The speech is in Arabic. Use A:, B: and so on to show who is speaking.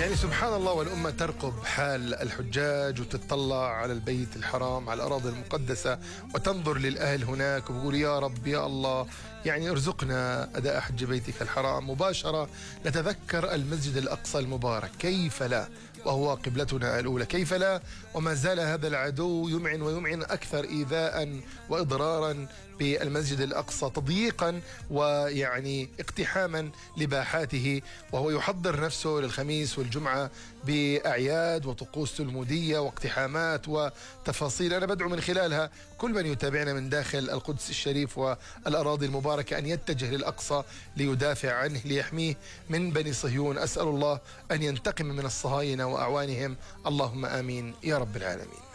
A: يعني سبحان الله، والأمة ترقب حال الحجاج وتتطلع على البيت الحرام، على الأراضي المقدسة، وتنظر للأهل هناك وتقول يا رب يا الله يعني ارزقنا أداء حج بيتك الحرام. مباشرة نتذكر المسجد الأقصى المبارك، كيف لا وهو قبلتنا الأولى، كيف لا وما زال هذا العدو يمعن ويمعن أكثر إيذاء وإضرارا بالمسجد الأقصى، تضييقا ويعني اقتحاما لباحاته، وهو يحضر نفسه للخميس والجمعة بأعياد وطقوس تلمودية واقتحامات وتفاصيل. أنا بدعو من خلالها كل من يتابعنا من داخل القدس الشريف والأراضي المباركة أن يتجه للأقصى ليدافع عنه، ليحميه من بني صهيون. أسأل الله أن ينتقم من الصهاينة وأعوانهم، اللهم آمين يا رب العالمين.